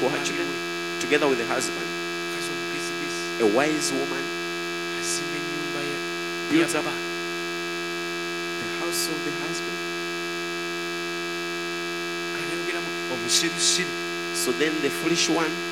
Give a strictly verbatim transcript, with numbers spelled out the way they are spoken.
for her children together with the husband. A wise woman builds up the house of the husband. So then the foolish one